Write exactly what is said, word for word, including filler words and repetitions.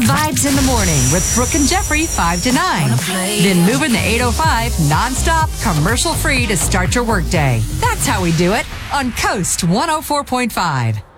vibes in the morning with Brooke and Jeffrey, five to nine. Then moving the eight oh five nonstop, commercial free to start your workday. That's how we do it on Coast one oh four point five.